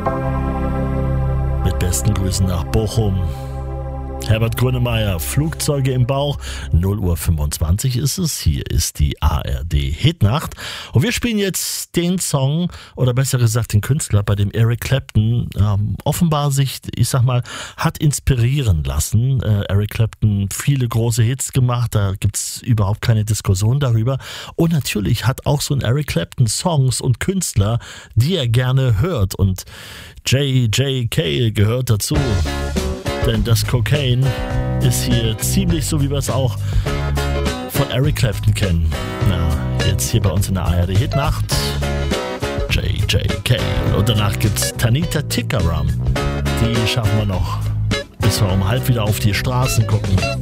Mit besten Grüßen nach Bochum. Herbert Grönemeyer, Flugzeuge im Bauch. 0:25 ist es. Hier ist die ARD Hitnacht. Und wir spielen jetzt den Song, oder besser gesagt den Künstler, bei dem Eric Clapton offenbar sich, ich sag mal, hat inspirieren lassen. Eric Clapton viele große Hits gemacht, da gibt's überhaupt keine Diskussion darüber. Und natürlich hat auch so ein Eric Clapton Songs und Künstler, die er gerne hört. Und J.J. gehört dazu. Denn das Cocaine ist hier ziemlich so, wie wir es auch von Eric Clapton kennen. Na, jetzt hier bei uns in der ARD Hitnacht. J.J. Und danach gibt's Tanita Tikaram. Die schaffen wir noch, bis wir um halb wieder auf die Straßen gucken.